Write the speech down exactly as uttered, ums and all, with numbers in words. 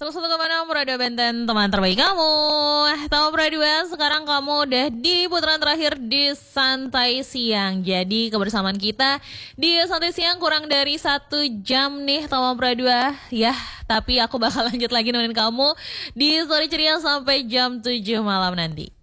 seratus satu koma enam Radio Benten, teman terbaik kamu. Tahu Pradua, sekarang kamu udah di putaran terakhir di Santai Siang. Jadi kebersamaan kita di Santai Siang kurang dari satu jam nih, Tahu Pradua. Ya, tapi aku bakal lanjut lagi nemenin kamu di Story Ceria sampai jam tujuh malam nanti.